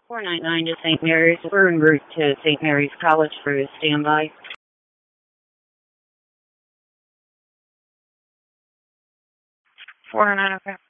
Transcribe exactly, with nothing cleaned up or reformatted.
four nine nine to Saint Mary's. We're en route to Saint Mary's College for a standby. four nine nine, okay.